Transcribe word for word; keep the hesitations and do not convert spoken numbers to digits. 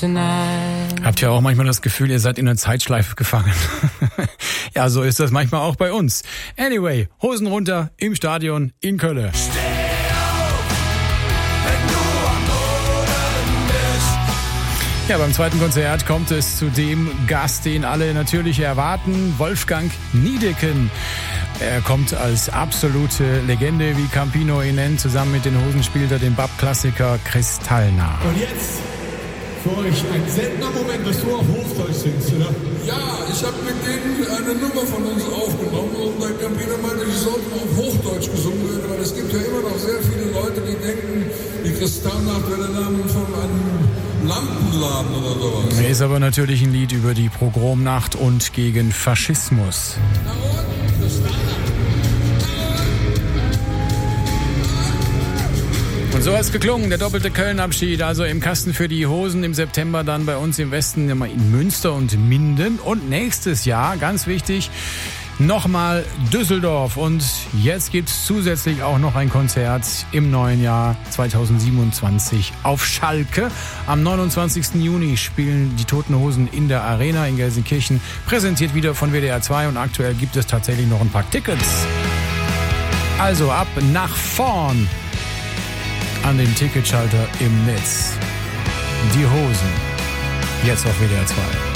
tonight. Habt ihr auch manchmal das Gefühl, ihr seid in einer Zeitschleife gefangen? Ja, so ist das manchmal auch bei uns. Anyway, Hosen runter im Stadion in Köln. Ja, beim zweiten Konzert kommt es zu dem Gast, den alle natürlich erwarten, Wolfgang Niedecken. Er kommt als absolute Legende, wie Campino ihn nennt. Zusammen mit den Hosen spielt er den Bab-Klassiker Kristallnah. Und jetzt für euch ein seltener Moment, dass du auf Hochdeutsch singst, oder? Ja, ich habe mit denen eine Nummer von uns aufgenommen und der Campino meinte, ich sollte auf Hochdeutsch gesungen werden, weil es gibt ja immer noch sehr viele Leute, die denken, die Kristallnacht wäre der Name von einem Lampenladen oder sowas. Er ist aber natürlich ein Lied über die Pogromnacht und gegen Faschismus. Na und? Kristallnacht. Und so hat es geklungen, der doppelte Köln-Abschied, also im Kasten für die Hosen im September, dann bei uns im Westen in Münster und Minden. Und nächstes Jahr, ganz wichtig, nochmal Düsseldorf. Und jetzt gibt es zusätzlich auch noch ein Konzert im neuen Jahr zweitausendsiebenundzwanzig auf Schalke. Am neunundzwanzigsten Juni spielen die Toten Hosen in der Arena in Gelsenkirchen, präsentiert wieder von W D R zwei und aktuell gibt es tatsächlich noch ein paar Tickets. Also ab nach vorn an den Ticketschalter im Netz. Die Hosen. Jetzt auf W D R zwei.